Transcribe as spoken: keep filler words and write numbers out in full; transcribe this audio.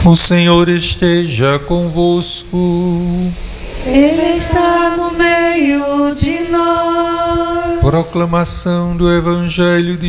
O Senhor esteja convosco. Ele está no meio de nós. Proclamação do Evangelho de